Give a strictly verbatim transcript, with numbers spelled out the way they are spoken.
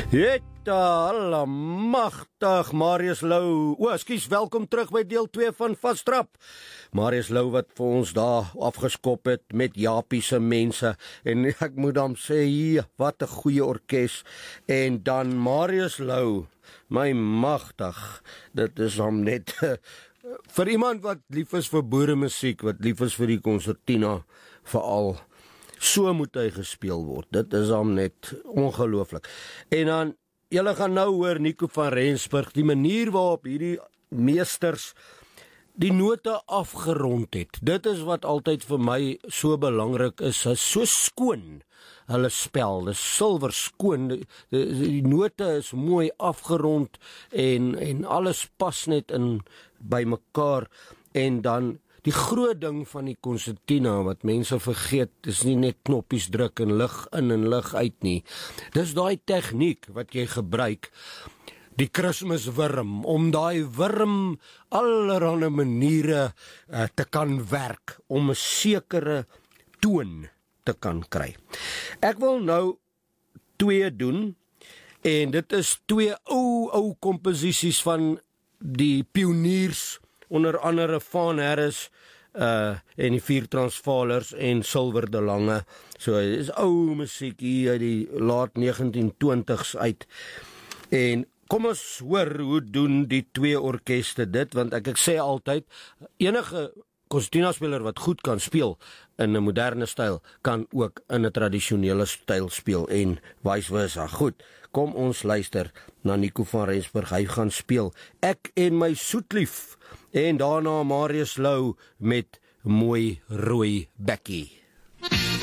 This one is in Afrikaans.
Jetta, allemagtig, Marius Lou. O, ekskuus, welkom terug by deel twee van Vastrap. Marius Lou wat vir ons daar afgeskop het met Japie se mense. En ek moet dan sê, hier, wat 'n goeie orkes. En dan Marius Lou, my magtig, dit is hom net... vir iemand wat lief is vir boeremusiek, wat lief is vir die konsertina, veral, so moet hy gespeel word. Dit is hom net ongelooflik. En dan, julle gaan nou hoor Nico van Rensburg, die manier waarop hierdie meesters die note afgerond het. Dit is wat altyd vir my so belangrik is, is so skoon. Hulle spel, dis silwer skoon, die, die, die note is mooi afgerond en, en alles pas net in by mekaar. En dan die groot ding van die konsertina wat mense vergeet, is nie net knoppies druk en lig in en lig uit nie. Dis daai tegniek wat jy gebruik, die Kersmiswurm, om daai wurm allerhande maniere uh, te kan werk, om 'n sekere toon te kan kry. Ek wil nou twee doen, en dit is twee ou, ou komposisies van die pioniers, onder andere Van Harris uh, en die vier Transvaalers en Silver de Lange. So, dit is ou musiek hier uit die laat negentien twintigs uit. En kom ons hoor hoe doen die twee orkeste dit, want ek, ek sê altyd, enige konsertina-speler wat goed kan speel in 'n moderne styl, kan ook in 'n tradisionele styl speel en vice versa. Goed, kom ons luister na Nico van Rensburg, hy gaan speel Ek en my soetlief, en daarna Marius Lou met Mooi Rooi Bekkie.